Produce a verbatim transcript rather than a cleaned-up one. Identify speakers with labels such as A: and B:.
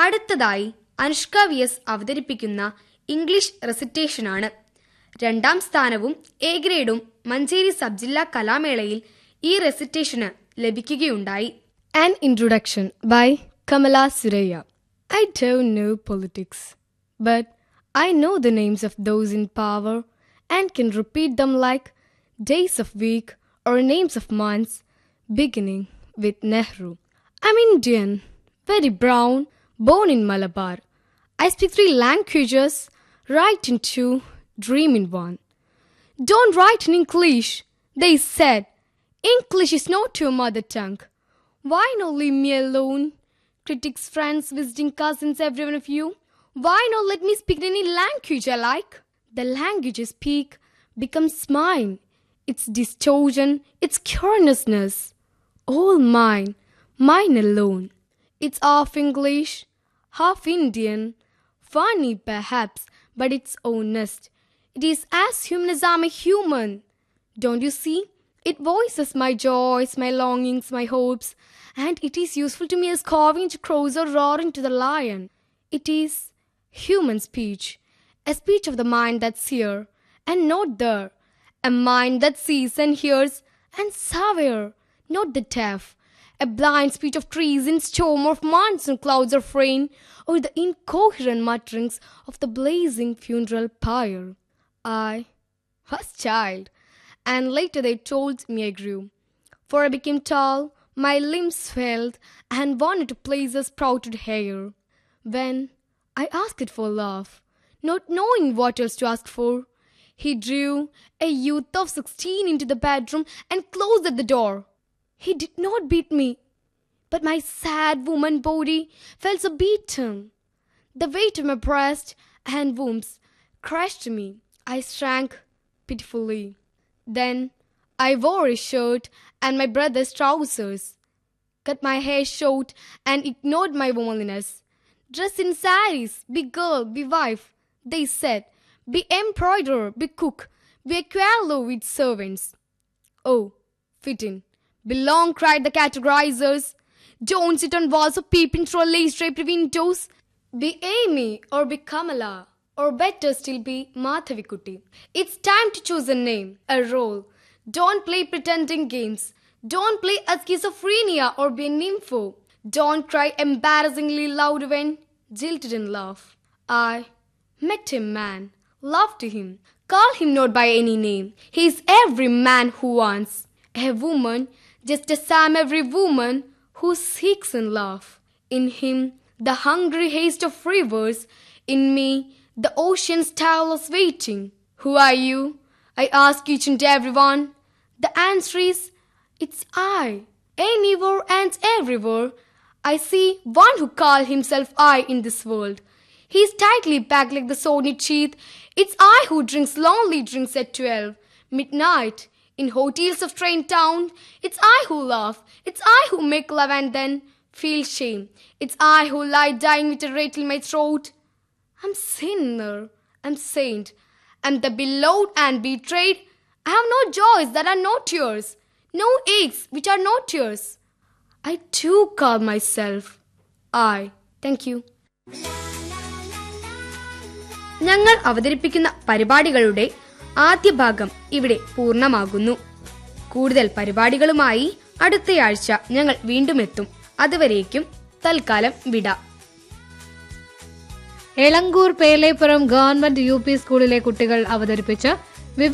A: അടുത്തതായി Anushka V S അവതരിപ്പിക്കുന്ന English റെസിറ്റേഷനാണ്. രണ്ടാം സ്ഥാനവും എ ഗ്രേഡും മഞ്ചേരി സബ് ജില്ലാ കലാമേളയിൽ ഈ റെസിറ്റേഷന് ലഭിക്കുകയുണ്ടായി.
B: An introduction by Kamala Suraya. I don't know politics, but I know the names of those in power and can repeat them like days of week or names of months, beginning with Nehru. I'm Indian, very brown, born in Malabar. I speak three languages, write in two, dream in one. Don't write in English, they said. English is not your mother tongue. Why not leave me alone? Critics, friends, visiting cousins, every one of you. Why not let me speak any language I like? The language I speak becomes mine. Its distortion, its carelessness, all mine, mine alone. It's half English, half Indian, funny perhaps, but it's honest. It is as human as I'm a human. Don't you see? It voices my joys, my longings, my hopes, and it is useful to me as carving to crows or roaring to the lion. It is human speech, a speech of the mind that's here and not there, a mind that sees and hears and savor, not the deaf, a blind speech of trees in storm, of monsoon clouds of rain, or the incoherent mutterings of the blazing funeral pyre. I was child, and later they told me I grew. For I became tall, my limbs swelled, and wanted to place a sprouted hair. When I asked for love, not knowing what else to ask for, he drew a youth of sixteen into the bedroom and closed at the door. He did not beat me, but my sad woman body felt so beaten. The weight of my breast and wombs crushed me. I shrank pitifully. Then I wore a shirt and my brother's trousers, cut my hair short and ignored my womanliness. Dress in saris, be girl, be wife, they said. Be embroiderer, be cook, be a quarrel with servants. Oh, fit in. Belong, cried the categorizers. Don't sit on walls or peep in through lace-draped windows. Be Amy or be Kamala. Or better still be Madhavikutty. It's time to choose a name, a role. Don't play pretending games. Don't play a schizophrenia or be a nympho. Don't cry embarrassingly loud when jilted in love. I met a man, loved him. Call him not by any name. He is every man who wants. A woman, just as I am every woman who seeks in love. In him, the hungry haste of rivers. In me, the ocean's tireless waiting. Who are you? I ask each and every one. The answer is, it's I. Anywhere and everywhere, I see one who calls himself I in this world. He is tightly packed like the sword-knit sheath. It's I who drinks lonely drinks at twelve midnight in hotels of train town. It's I who laugh. It's I who make love and then feel shame. It's I who lie dying with a rattle in my throat. I'm sinner, I'm saint, I'm the beloved and betrayed. I have no joys that are not yours, no aches which are not yours. I too call myself I. Thank you.
A: ഞങ്ങൾ അവതരിപ്പിക്കുന്ന പരിപാടികളുടെ ആദ്യ ഭാഗം ഇവിടെ പൂർണ്ണമാകുന്നു. കൂടുതൽ പരിപാടികളുമായി അടുത്തയാഴ്ച ഞങ്ങൾ വീണ്ടും എത്തും. അതുവരേക്കും തൽക്കാലം വിട.
C: Elankur Pelepuram government U P സ്കൂളിലെ കുട്ടികൾ അവതരിപ്പിച്ച